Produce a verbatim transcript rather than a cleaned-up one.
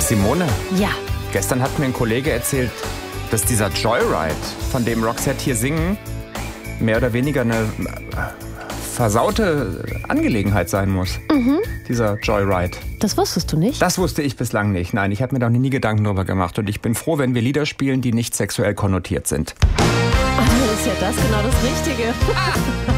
Simone, Ja. gestern hat mir ein Kollege erzählt, dass dieser Joyride, von dem Roxette hier singen, mehr oder weniger eine äh, versaute Angelegenheit sein muss. Mhm. Dieser Joyride. Das wusstest du nicht? Das wusste ich bislang nicht. Nein, ich habe mir da noch nie Gedanken drüber gemacht. Und ich bin froh, wenn wir Lieder spielen, die nicht sexuell konnotiert sind. Ah, dann ist ja das genau das Richtige.